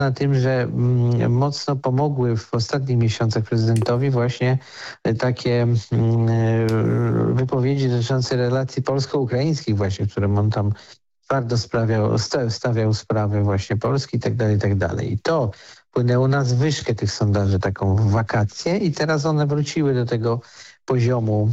na tym, że mocno pomogły w ostatnich miesiącach prezydentowi właśnie takie wypowiedzi dotyczące relacji polsko-ukraińskich właśnie, którym on tam twardo stawiał sprawę właśnie Polski i tak dalej, i tak dalej. I to wpłynęło na zwyżkę tych sondaży, taką w wakacje i teraz one wróciły do tego poziomu